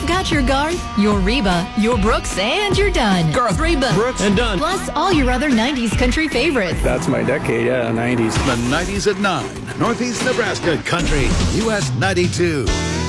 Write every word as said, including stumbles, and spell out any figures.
You've got your Garth, your Reba, your Brooks, and you're done. Garth, Reba, Brooks, and done. Plus all your other nineties country favorites. That's my decade, yeah, nineties. The nineties at nine. Northeast Nebraska Country, U S ninety-two.